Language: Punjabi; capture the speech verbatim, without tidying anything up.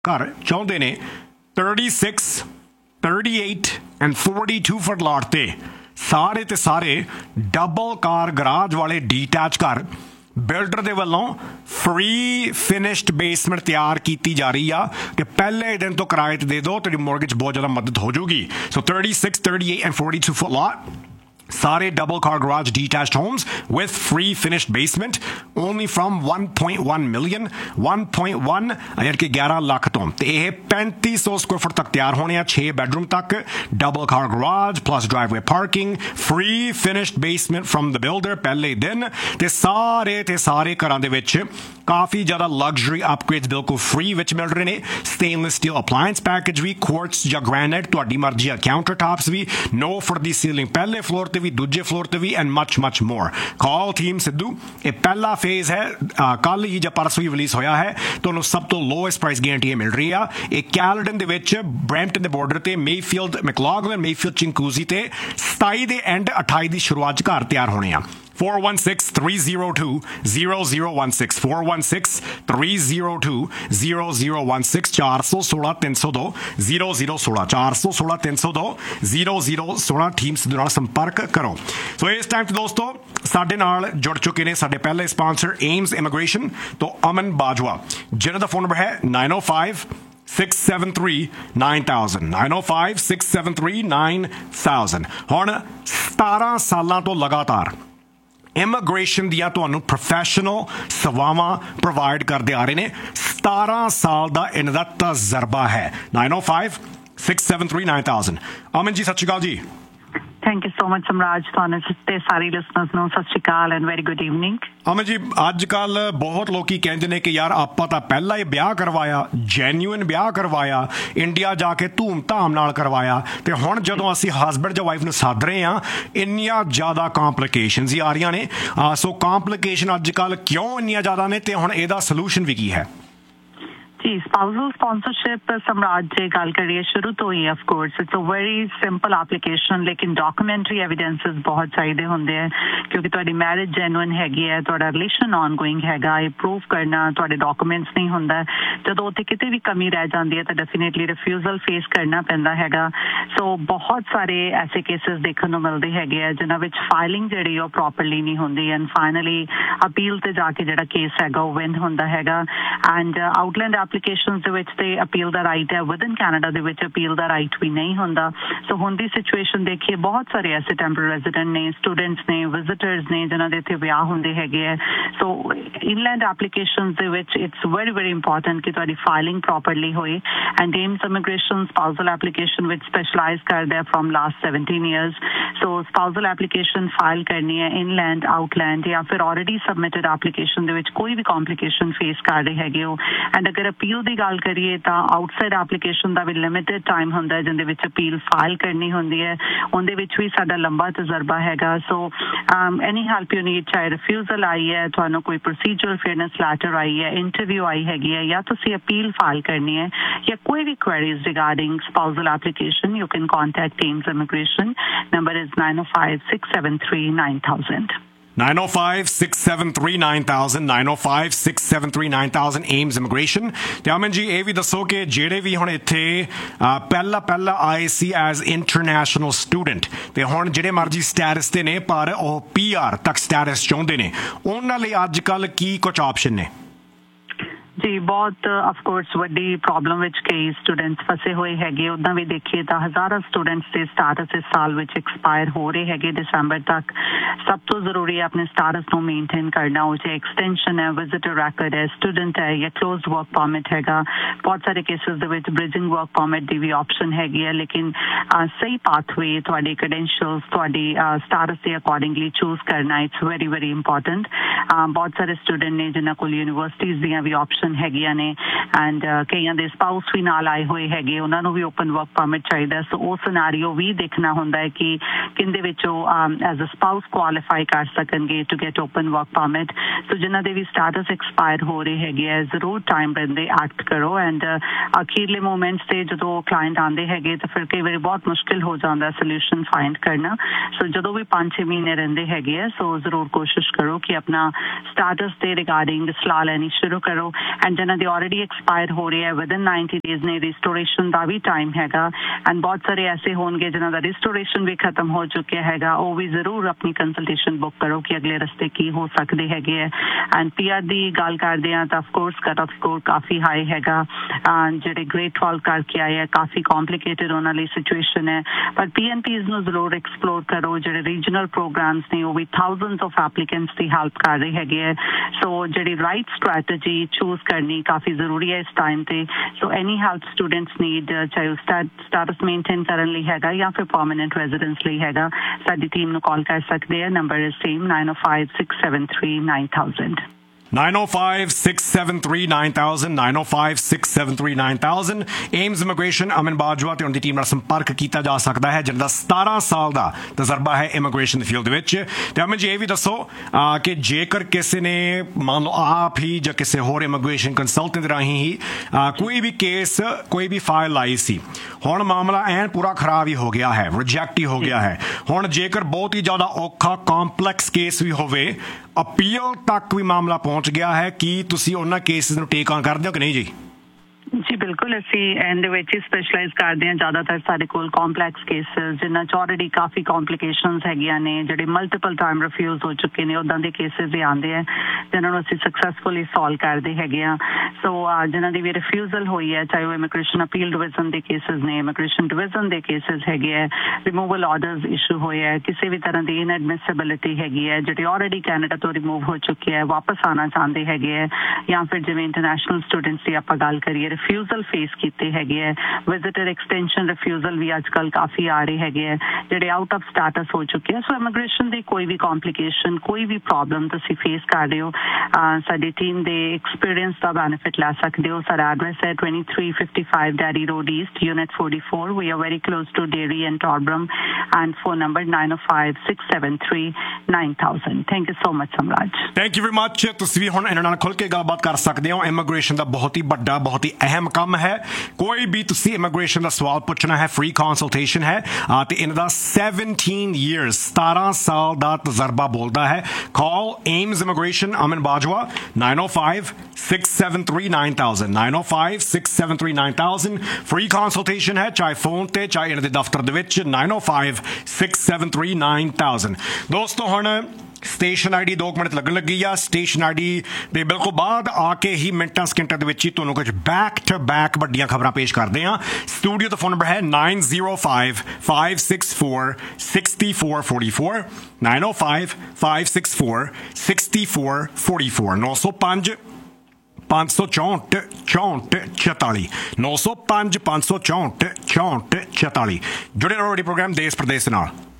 ਘਰ ਚਾਹੁੰਦੇ ਨੇ thirty six thirty eight and forty to ਫੁੱਟ ਲਾਟ ਤੇ ਸਾਰੇ ਤੇ ਸਾਰੇ ਡਬਲ ਕਾਰ ਗਰਾਜ ਵਾਲੇ ਡੀਟੈਚ ਘਰ ਬਿਲਡਰ ਦੇ ਵੱਲੋਂ ਫਰੀ ਫਿਨਿਸ਼ਡ ਬੇਸਮੈਂਟ ਤਿਆਰ ਕੀਤੀ ਜਾ ਰਹੀ ਆ ਕਿ ਪਹਿਲੇ ਦਿਨ ਤੋਂ ਕਿਰਾਏ ਤੇ ਦੇ ਦਿਓ, ਤੁਹਾਡੀ ਮੋਰਗੇਜ ਬਹੁਤ ਜ਼ਿਆਦਾ ਮਦਦ ਹੋ ਜਾਊਗੀ। ਸੋ thirty six thirty eight and forty to foot lot Sare double car garage detached homes with free finished basement only from one point one million one point one यानी कि ग्यारह लाख तो ये पैंतीस सौ स्क्वायर फुट तक तैयार होने हैं, छह बेडरूम तक, double car garage plus driveway parking, free finished basement from the builder पहले दिन ते सारे ते सारे घरां दे विच काफ़ी ज़्यादा luxury upgrades बिल्कुल free विच मिल रहे ने। stainless steel appliance package भी, quartz या granite तुहाडी मर्जी आ, counter tops भी, no for the ceiling पहले floor भी, दूजे फ्लोर ते भी, and much much more. Call team Sidhu. ये पहला फेज है, कल ही जब परसों ही रिलीज होया है, तो सब तो लोएस्ट प्राइस गारंटी मिल रही है। एक कैलडन दे विच ब्रैम्पटन दे बॉर्डर ते मेफील्ड मैकलॉगलन मेफील्ड चिंकूजी ते सताई दे एंड अठाई दी शुरुआत घर तैयार होने हैं। four one six three zero two zero zero one six four one six three zero two zero zero one six चार सौ सोलह तीन सौ दो zero zero सोलह चार सौ सोलह तीन सौ दो zero zero सोलह टीम से नाल संपर्क करो। सो इस टाइम ते दोस्तों साडे नाल जुड़ चुके ने साडे पहले स्पॉन्सर एम्स इमिग्रेशन तो अमन बाजवा, जिन्हां दा फोन नंबर है nine oh five six seven three nine thousand nine oh five six seven three nine thousand। हुण सतारह सालां तो लगातार ਇਮੀਗ੍ਰੇਸ਼ਨ ਦੀਆਂ ਤੁਹਾਨੂੰ ਪ੍ਰੋਫੈਸ਼ਨਲ ਸੇਵਾਵਾਂ ਪ੍ਰੋਵਾਈਡ ਕਰਦੇ ਆ ਰਹੇ ਨੇ। ਸਤਾਰਾਂ ਸਾਲ ਦਾ ਇਹਨਾਂ ਦਾ ਤਜਰਬਾ ਹੈ। nine oh five six seven three nine thousand। Aman ji ਸਤਿ ਸ਼੍ਰੀ ਅਕਾਲ ਜੀ। Thank you so much Samraj, ਤੁਹਾਨੂੰ ਤੇ ਸਾਰੇ ਲਿਸਨਰਸ ਨੂੰ ਸਤਿ ਸ਼੍ਰੀ ਅਕਾਲ and very good evening. Aman ji ਅੱਜ ਕੱਲ ਬਹੁਤ ਲੋਕੀ ਕਹਿੰਦੇ ਨੇ ਕਿ ਯਾਰ ਆਪਾਂ ਤਾਂ ਪਹਿਲਾਂ ਹੀ ਵਿਆਹ ਕਰਵਾਇਆ, ਜੈਨੂਇਨ ਵਿਆਹ ਕਰਵਾਇਆ, ਇੰਡੀਆ ਜਾ ਕੇ ਧੂਮ ਧਾਮ ਨਾਲ ਕਰਵਾਇਆ, ਤੇ ਹੁਣ ਜਦੋਂ ਅਸੀਂ ਹਸਬੈਂਡ ਜਾਂ ਵਾਈਫ ਨੂੰ ਸੱਦ ਰਹੇ ਹਾਂ ਇੰਨੀਆਂ ਜ਼ਿਆਦਾ ਕੰਪਲਿਕੇਸ਼ਨਸ ਹੀ ਆ ਰਹੀਆਂ ਨੇ। ਸੋ ਕੰਪਲਿਕੇਸ਼ਨ ਅੱਜ ਕੱਲ ਕਿਉਂ ਇੰਨੀਆਂ ਜ਼ਿਆਦਾ ਨੇ ਤੇ ਹੁਣ ਇਹਦਾ ਸੋਲੂਸ਼ਨ ਵੀ ਕੀ ਹੈ? जी स्पाउसल स्पॉन्सरशिप ਸਮਰਾਜ ਜੇ ਗੱਲ ਕਰੀਏ ਸ਼ੁਰੂ ਤੋਂ ਹੀ of course it's a very simple application, ਲੇਕਿਨ ਡਾਕੂਮੈਂਟਰੀ ਐਵੀਡੈਂਸਸ ਬਹੁਤ ਚਾਹੀਦੇ ਹੁੰਦੇ ਆ ਕਿਉਂਕਿ ਤੁਹਾਡੀ ਮੈਰਿਜ ਜੈਨੂਇਨ ਹੈਗੀ ਹੈ, ਤੁਹਾਡਾ ਰਿਲੇਸ਼ਨ ਆਨਗੋਇੰਗ ਹੈਗਾ, ਇਹ ਪ੍ਰੂਫ ਕਰਨਾ ਤੁਹਾਡੇ ਡਾਕੂਮੈਂਟਸ ਨਹੀਂ ਹੁੰਦਾ। ਜਦੋਂ ਉੱਥੇ ਕਿਤੇ ਵੀ ਕਮੀ ਰਹਿ ਜਾਂਦੀ ਹੈ ਤਾਂ ਡੈਫੀਨੇਟਲੀ ਰਿਫਿਊਜ਼ਲ ਫੇਸ ਕਰਨਾ ਪੈਂਦਾ ਹੈਗਾ। ਸੋ ਬਹੁਤ ਸਾਰੇ ਐਸੇ ਕੇਸਿਸ ਦੇਖਣ ਨੂੰ ਮਿਲਦੇ ਹੈਗੇ ਆ ਜਿਨ੍ਹਾਂ ਵਿੱਚ ਫਾਈਲਿੰਗ ਜਿਹੜੀ ਉਹ ਪ੍ਰੋਪਰਲੀ ਨਹੀਂ ਹੁੰਦੀ ਐਂਡ ਫਾਈਨਲੀ ਅਪੀਲ ਤੇ ਜਾ ਕੇ ਜਿਹੜਾ ਕੇਸ ਹੈਗਾ ਉਹ ਵਿਨ ਹੁੰਦਾ ਹੈਗਾ। ਐਂਡ ਆਊਟਲੈਂਡ ਐਪਲੀਕੇਸ਼ਨਸ ਦੇ ਵਿੱਚ ਤੇ ਅਪੀਲ ਦਾ ਰਾਈਟ ਹੈ, ਵਿਦਨ ਕੈਨੇਡਾ ਦੇ ਵਿੱਚ ਅਪੀਲ ਦਾ ਰਾਈਟ ਵੀ ਨਹੀਂ ਹੁੰਦਾ। ਸੋ ਹੁਣ ਦੀ ਸਿਚੁਏਸ਼ਨ ਦੇਖੀਏ ਬਹੁਤ ਸਾਰੇ ਐਸੇ ਟੈਂਪਰੇਰੀ ਰੈਜ਼ੀਡੈਂਟ ਨੇ, ਸਟੂਡੈਂਟਸ ਨੇ, ਵਿਜ਼ਿਟਰਸ ਨੇ ਜਿਨ੍ਹਾਂ ਦੇ ਇੱਥੇ ਵਿਆਹ ਹੁੰਦੇ ਹੈਗੇ ਹੈ। ਸੋ ਇਨਲੈਂਡ ਐਪਲੀਕੇਸ਼ਨਸ ਦੇ ਵਿੱਚ ਇਟਸ ਵੈਰੀ ਵੈਰੀ ਇੰਪੋਰਟੈਂਟ ਕਿ ਤੁਹਾਡੀ ਫਾਈਲਿੰਗ ਪ੍ਰੋਪਰਲੀ ਹੋਏ। And AIIMS immigration spousal application ਵਿੱਚ ਸਪੈਸ਼ਲਾਈਜ਼ ਕਰਦਾ ਹੈ from last seventeen years। So spousal application file ਕਰਨੀ ਹੈ ਇਨਲੈਂਡ, ਆਊਟਲੈਂਡ ਜਾਂ ਫਿਰ ਆਲਰੇਡੀ ਸਬਮਿਟਡ ਐਪਲੀਕੇਸ਼ਨ ਦੇ ਵਿੱਚ ਕੋਈ ਵੀ ਕੰਪਲਿਕੇਸ਼ਨ ਫੇਸ ਕਰ ਰਹੇ ਹੈਗੇ ਹੋ। ਐਂਡ ਅਗਰ ਅਪੀਲ ਦੀ ਗੱਲ ਕਰੀਏ ਤਾਂ ਆਊਟਸਾਈਡ ਐਪਲੀਕੇਸ਼ਨ ਦਾ ਵੀ ਲਿਮਿਟਡ ਟਾਈਮ ਹੁੰਦਾ ਹੈ ਜਿਹਦੇ ਵਿੱਚ ਅਪੀਲ ਫਾਈਲ ਕਰਨੀ ਹੁੰਦੀ ਹੈ, ਉਹਦੇ ਵਿੱਚ ਵੀ ਸਾਡਾ ਲੰਬਾ ਤਜਰਬਾ ਹੈਗਾ। ਸੋ ਐਨੀ ਹੈਲਪ ਯੂ ਨੀਡ, ਚਾਹੇ ਰਿਫਿਊਜ਼ਲ ਆਈ ਹੈ, ਤੁਹਾਨੂੰ ਕੋਈ ਪ੍ਰੋਸੀਜਰਲ ਫੇਅਰਨੈਸ ਲੈਟਰ ਆਈ ਹੈ, ਇੰਟਰਵਿਊ ਆਈ ਹੈਗੀ ਹੈ, ਜਾਂ ਤੁਸੀਂ ਅਪੀਲ ਫਾਈਲ ਕਰਨੀ ਹੈ ਜਾਂ ਕੋਈ ਵੀ queries regarding spousal application, you can contact AIIMS immigration. Number is nine oh five six seven three nine thousand nine oh five six seven three nine thousand nine oh five six seven three nine thousand AIIMS immigration. ਤੇ ਅਮਨ ਜੀ ਇਹ ਵੀ ਦੱਸੋ ਕਿ ਜਿਹੜੇ ਵੀ ਹੁਣ ਇੱਥੇ ਪਹਿਲਾ ਪਹਿਲਾ ਆਏ ਸੀ ਐਜ਼ ਇੰਟਰਨੈਸ਼ਨਲ ਸਟੂਡੈਂਟ ਤੇ ਹੁਣ ਜਿਹੜੇ ਮਰਜ਼ੀ ਸਟੇਟਸ ਤੇ ਨੇ ਪਰ ਉਹ ਪੀ ਆਰ ਤੱਕ ਸਟੇਟਸ ਚਾਹੁੰਦੇ ਨੇ, ਉਹਨਾਂ ਲਈ ਅੱਜ ਕੱਲ ਕੀ ਕੁਝ ਆਪਸ਼ਨ ਨੇ? ਜੀ ਬਹੁਤ ਅਫਕੋਰਸ ਵੱਡੀ ਪ੍ਰੋਬਲਮ ਵਿੱਚ ਕਈ ਸਟੂਡੈਂਟਸ ਫਸੇ ਹੋਏ ਹੈਗੇ। ਉੱਦਾਂ ਵੀ ਦੇਖੀਏ ਤਾਂ ਹਜ਼ਾਰਾਂ ਸਟੂਡੈਂਟਸ ਦੇ ਸਟਾਟਸ ਇਸ ਸਾਲ ਵਿੱਚ ਐਕਸਪਾਇਰ ਹੋ ਰਹੇ ਹੈਗੇ ਦਸੰਬਰ ਤੱਕ। ਸਭ ਤੋਂ ਜ਼ਰੂਰੀ ਹੈ ਆਪਣੇ ਸਟਾਟਸ ਨੂੰ ਮੇਨਟੇਨ ਕਰਨਾ, ਉਹ ਚਾਹੇ ਐਕਸਟੈਂਸ਼ਨ ਹੈ, ਵਿਜ਼ਿਟਰ ਰੈਕਰਡ ਹੈ, ਸਟੂਡੈਂਟ ਹੈ ਜਾਂ ਕਲੋਜ਼ਡ ਵਰਕ ਪਰਮਿਟ ਹੈਗਾ। ਬਹੁਤ ਸਾਰੇ ਕੇਸਿਸ ਦੇ ਵਿੱਚ ਬ੍ਰਿਜਿੰਗ ਵਰਕ ਪਰਮਿਟ ਦੀ ਵੀ ਆਪਸ਼ਨ ਹੈਗੀ ਹੈ, ਲੇਕਿਨ ਸਹੀ ਪਾਥਵੇ ਤੁਹਾਡੇ ਕ੍ਰੈਡੈਂਸ਼ੀਅਲਸ ਤੁਹਾਡੀ ਸਟਾਟਸ ਦੇ ਅਕੋਰਡਿੰਗਲੀ ਚੂਜ਼ ਕਰਨਾ ਇਟਸ ਵੈਰੀ ਵੈਰੀ ਇੰਪੋਰਟੈਂਟ। ਬਹੁਤ ਸਾਰੇ ਸਟੂਡੈਂਟ ਨੇ ਜਿਨ੍ਹਾਂ ਕੋਲ ਯੂਨੀਵਰਸਿਟੀਜ਼ ਦੀਆਂ ਵੀ ਆਪਸ਼ਨ ਹੈਗੀਆਂ ਨੇ ਐਂਡ ਕਈਆਂ ਦੇ ਸਪਾਊਸ ਵੀ ਨਾਲ ਆਏ ਹੋਏ ਹੈਗੇ, ਉਹਨਾਂ ਨੂੰ ਵੀ ਓਪਨ ਵਰਕ ਪਰਮਿਟ ਚਾਹੀਦਾ। ਸੋ ਉਹ ਸਿਨਾਰੀਓ ਵੀ ਦੇਖਣਾ ਹੁੰਦਾ ਹੈ ਕਿ ਕਿੰਦੇ ਵਿੱਚ ਉਹ ਐਜ਼ ਅ ਸਪਾਊਸ ਕੁਆਲੀਫਾਈ ਕਰ ਸਕਣਗੇ to get open work permit. ਸੋ ਜਿਨ੍ਹਾਂ ਦੇ ਵੀ ਸਟਾਟਸ ਐਕਸਪਾਇਰ ਹੋ ਰਹੇ ਹੈਗੇ ਹੈ ਜ਼ਰੂਰ ਟਾਈਮ ਰਹਿੰਦੇ ਐਕਟ ਕਰੋ। ਐਂਡ ਅਖੀਰਲੇ ਮੂਮੈਂਟਸ ਤੇ ਜਦੋਂ ਕਲਾਇੰਟ ਆਉਂਦੇ ਹੈਗੇ ਤਾਂ ਫਿਰ ਕਈ ਵਾਰੀ ਬਹੁਤ ਮੁਸ਼ਕਿਲ ਹੋ ਜਾਂਦਾ ਸੋਲਿਊਸ਼ਨ ਫਾਈਂਡ ਕਰਨਾ। ਸੋ ਜਦੋਂ ਵੀ ਪੰਜ ਛੇ ਮਹੀਨੇ ਰਹਿੰਦੇ ਹੈਗੇ ਆ ਸੋ ਜ਼ਰੂਰ ਕੋਸ਼ਿਸ਼ ਕਰੋ ਕਿ ਆਪਣਾ ਸਟਾਟਸ ਦੇ ਰਿਗਾਰਡਿੰਗ ਸਲਾਹ ਲੈਣੀ ਸ਼ੁਰੂ ਕਰੋ। ਐਂਡ ਜਿਹਨਾਂ ਦੇ ਆਲਰੇਡੀ ਐਕਸਪਾਇਰ ਹੋ ਰਹੇ ਹੈ ਵਿਦਨ ਨਾਈਨਟੀ ਡੇਜ਼ ਨੇ ਰਿਸਟੋਰੇਸ਼ਨ ਦਾ ਵੀ ਟਾਈਮ ਹੈਗਾ ਐਂਡ ਬਹੁਤ ਸਾਰੇ ਐਸੇ ਹੋਣਗੇ ਜਿਹਨਾਂ ਦਾ ਰਿਸਟੋਰੇਸ਼ਨ ਵੀ ਖਤਮ ਹੋ ਚੁੱਕਿਆ ਹੈਗਾ ਉਹ ਵੀ ਜ਼ਰੂਰ ਆਪਣੀ ਕੰਸਲਟੇਸ਼ਨ ਬੁੱਕ ਕਰੋ ਕਿ ਅਗਲੇ ਰਸਤੇ ਕੀ ਹੋ ਸਕਦੇ ਹੈਗੇ ਹੈ ਐਂਡ ਪੀਆਰ ਦੀ ਗੱਲ ਕਰਦੇ ਹਾਂ ਤਾਂ of course cut of score coffee high ਹੈਗਾ ਜਿਹੜੇ ਗ੍ਰੇਟ ਟਵੈਲਵ ਕਰਕੇ ਆਏ ਹੈ ਕਾਫੀ ਕੰਪਲਿਕੇਟਡ ਉਹਨਾਂ ਲਈ ਸਿਚੁਏਸ਼ਨ ਹੈ ਪਰ ਪੀਐਨਪੀਜ਼ ਨੂੰ ਜ਼ਰੂਰ ਐਕਸਪਲੋਰ ਕਰੋ ਜਿਹੜੇ ਰੀਜਨਲ ਪ੍ਰੋਗਰਾਮਸ ਨੇ ਉਹ ਵੀ thousands of applicants the help ਕਰ ਰਹੇ ਹੈਗੇ ਹੈ ਸੋ ਜਿਹੜੀ ਰਾਈਟ ਸਟ੍ਰੈਟਜੀ ਚੂਜ਼ ਕਰਨੀ ਕਾਫੀ ਜ਼ਰੂਰੀ ਹੈ ਇਸ ਟਾਈਮ ਤੇ ਸੋ ਐਨੀ ਹੈਲਪ ਸਟੂਡੈਂਟਸ ਨੀਡ ਚਾਹੇ ਉਹ ਸਟੇਟਸ ਮੇਨਟੇਨ ਕਰਨ ਲਈ ਹੈਗਾ ਜਾਂ ਫਿਰ ਪਰਮਾਨੈਂਟ ਰੈਜ਼ੀਡੈਂਸ ਲਈ ਹੈਗਾ ਸਾਡੀ ਟੀਮ ਨੂੰ ਕਾਲ ਕਰ ਸਕਦੇ ਆ number is same nine oh five six seven three nine thousand nine oh five six seven three nine thousand nine oh five six seven three nine thousand AIIMS immigration ਅਮਨ ਬਾਜਵਾ ਤੇ ਉਹਨਾਂ ਦੀ ਟੀਮ ਨਾਲ ਸੰਪਰਕ ਕੀਤਾ ਜਾ ਸਕਦਾ ਹੈ ਜਿਹਨਾਂ ਦਾ ਸਤਾਰਾਂ ਸਾਲ ਦਾ ਤਜਰਬਾ ਹੈ ਇਮੀਗ੍ਰੇਸ਼ਨ ਦੀ ਫੀਲਡ ਦੇ ਵਿੱਚ ਤੇ ਅਮਨ ਜੀ ਇਹ ਵੀ ਦੱਸੋ ਕਿ ਜੇਕਰ ਕਿਸੇ ਨੇ ਮੰਨ ਲਓ ਆਪ ਹੀ ਜਾਂ ਕਿਸੇ ਹੋਰ ਇਮੀਗ੍ਰੇਸ਼ਨ ਕੰਸਲਟੈਂਟ ਰਾਹੀਂ ਹੀ ਕੋਈ ਵੀ ਕੇਸ ਕੋਈ ਵੀ ਫਾਈਲ ਲਾਈ ਸੀ ਹੁਣ ਮਾਮਲਾ ਐਨ ਪੂਰਾ ਖਰਾਬ ਹੀ ਹੋ ਗਿਆ ਹੈ ਰਿਜੈਕਟ ਹੀ ਹੋ ਗਿਆ ਹੈ ਹੁਣ ਜੇਕਰ ਬਹੁਤ ਹੀ ਜ਼ਿਆਦਾ ਔਖਾ ਕੰਪਲੈਕਸ ਕੇਸ ਵੀ ਹੋਵੇ ਅਪੀਲ ਤੱਕ ਵੀ ਮਾਮਲਾ ਪਹੁੰਚ ਗਿਆ ਹੈ ਕੀ ਤੁਸੀਂ ਉਹਨਾਂ ਕੇਸਿਸ ਨੂੰ ਟੇਕ ਆਨ ਕਰਦੇ ਹੋ ਕਿ ਨਹੀਂ ਜੀ ਜੀ ਬਿਲਕੁਲ ਅਸੀਂ ਇਹਦੇ ਵਿੱਚ ਹੀ ਸਪੈਸ਼ਲਾਈਜ਼ ਕਰਦੇ ਹਾਂ ਜ਼ਿਆਦਾਤਰ ਸਾਡੇ ਕੋਲ ਕੰਪਲੈਕਸ ਕੇਸਿਸ ਜਿਨ੍ਹਾਂ 'ਚ ਆਲਰੇਡੀ ਕਾਫੀ ਕੰਪਲਿਕੇਸ਼ਨਸ ਹੈਗੀਆਂ ਨੇ ਜਿਹੜੇ ਮਲਟੀਪਲ ਟਾਈਮ ਰਿਫਿਊਜ਼ ਹੋ ਚੁੱਕੇ ਨੇ ਉੱਦਾਂ ਦੇ ਕੇਸਿਸ ਵੀ ਆਉਂਦੇ ਆ ਜਿਨ੍ਹਾਂ ਨੂੰ ਅਸੀਂ ਸਕਸੈਸਫੁਲੀ ਸੋਲਵ ਕਰਦੇ ਹੈਗੇ ਆ ਸੋ ਜਿਨ੍ਹਾਂ ਦੀ ਵੀ ਰਿਫਿਊਜ਼ਲ ਹੋਈ ਹੈ ਚਾਹੇ ਉਹ ਇਮੀਗ੍ਰੇਸ਼ਨ ਅਪੀਲ ਡਿਵੀਜ਼ਨ ਦੇ ਕੇਸਿਸ ਨੇ ਇਮੀਗ੍ਰੇਸ਼ਨ ਡਿਵੀਜ਼ਨ ਦੇ ਕੇਸਿਸ ਹੈਗੇ ਆ ਰਿਮੂਵਲ ਆਰਡਰਸ ਇਸ਼ੂ ਹੋਏ ਹੈ ਕਿਸੇ ਵੀ ਤਰ੍ਹਾਂ ਦੀ ਇਨਐਡਮਿਸਿਬਿਲਿਟੀ ਹੈਗੀ ਹੈ ਜਿਹੜੇ ਆਲਰੇਡੀ ਕੈਨੇਡਾ ਤੋਂ ਰਿਮੂਵ ਹੋ ਚੁੱਕੇ ਹੈ ਵਾਪਸ ਆਉਣਾ ਚਾਹੁੰਦੇ ਹੈਗੇ ਹੈ ਜਾਂ ਫਿਰ ਜਿਵੇਂ ਇੰਟਰਨੈਸ਼ਨਲ ਸਟੂਡੈਂਟਸ ਦੀ ਆਪਾਂ ਗੱਲ ਕਰੀਏ ਰਿਫਿਊਜ਼ਲ ਫੇਸ ਕੀਤੇ ਹੈਗੇ ਹੈ ਵਿਜ਼ਿਟਰ ਐਕਸਟੈਂਸ਼ਨ ਰਿਫਿਊਜ਼ਲ ਵੀ ਅੱਜ ਕੱਲ੍ਹ ਕਾਫੀ ਆ ਰਹੇ ਹੈਗੇ ਹੈ ਜਿਹੜੇ ਆਊਟ ਆਫ ਸਟੇਟਸ ਹੋ ਚੁੱਕੇ ਹੈ ਸੋ ਇਮੀਗ੍ਰੇਸ਼ਨ ਦੀ ਕੋਈ ਵੀ ਕੰਪਲਿਕੇਸ਼ਨ ਕੋਈ ਵੀ ਪ੍ਰੋਬਲਮ ਤੁਸੀਂ ਫੇਸ ਕਰ ਰਹੇ ਹੋ ਸਾਡੀ ਟੀਮ ਦੇ ਐਕਸਪੀਰੀਅੰਸ ਦਾ ਬੈਨੀਫਿਟ ਲੈ ਸਕਦੇ ਹੋ ਸਾਡਾ ਐਡਰੈਸ ਹੈ twenty-three fifty-five Dairy Road East Unit forty-four we are very close to Dairy and Torbram and phone number nine oh five six seven three nine thousand thank you so much Samraj thank you very much ਤੁਸੀਂ ਵੀ ਹੁਣ ਇਹਨਾਂ ਨਾਲ ਖੁੱਲ ਕੇ ਗੱਲਬਾਤ ਕਰ ਸਕਦੇ ਹੋ ਇਮੀਗ੍ਰੇਸ਼ਨ ਦਾ ਬਹੁਤ ਹੀ ਵੱਡਾ ਬਹੁਤ ਹੀ ਅਹਿਮ ਕੰਮ ਹੈ ਕੋਈ ਵੀ ਤੁਸੀਂ ਇਮੀਗ੍ਰੇਸ਼ਨ ਦਾ ਸਵਾਲ ਪੁੱਛਣਾ ਹੈ ਫ੍ਰੀ ਕੰਸਲਟੇਸ਼ਨ ਹੈ ਤੇ ਇਹਨਾਂ ਦਾ seventeen years ਸਤਾਰਾਂ ਸਾਲ ਦਾ ਤਜਰਬਾ ਬੋਲਦਾ ਹੈ ਕਾਲ ਏਮਜ਼ ਇਮੀਗ੍ਰੇਸ਼ਨ ਅਮਨ Bajwa nine oh five six seven three nine thousand nine oh five six seven three nine thousand free consultation ਹੈ ਚਾਹੇ ਫੋਨ ਤੇ ਚਾਹੇ ਇਹਨਾਂ ਦੇ ਦਫ਼ਤਰ ਦੇ ਵਿੱਚ nine oh five six seven three nine thousand ਦੋਸਤੋ ਹੁਣ ਸਟੇਸ਼ਨ ਆਈ ਡੀ ਦੋ ਮਿੰਟ ਲੱਗਣ ਲੱਗੀ ਆ ਸਟੇਸ਼ਨ ਆਈ ਡੀ ਦੇ ਬਿਲਕੁਲ ਬਾਅਦ ਆ ਕੇ ਹੀ ਮਿੰਟਾਂ ਸਕਿੰਟਾਂ ਦੇ ਵਿੱਚ ਹੀ ਤੁਹਾਨੂੰ ਕੁਝ ਬੈਕ ਟੂ ਬੈਕ ਵੱਡੀਆਂ ਖਬਰਾਂ ਪੇਸ਼ ਕਰਦੇ ਹਾਂ ਸਟੂਡੀਓ ਦਾ ਫੋਨ ਨੰਬਰ ਹੈ nine oh five five six four six four four four nine oh five five six four six four four four ਨੌ ਸੌ ਪੰਜ ਪੰਜ ਸੌ ਚੌਂਹਠ ਚੌਂਹਠ ਚੁਤਾਲੀ ਨੌ ਸੌ ਪੰਜ ਪੰਜ ਸੌ ਚੌਂਹਠ ਚੌਂਹਠ ਚੁਤਾਲੀ ਜੁੜੇ ਰਹੋ ਪ੍ਰੋਗਰਾਮ ਦੇਸ਼ ਪ੍ਰਦੇਸ਼ ਨਾਲ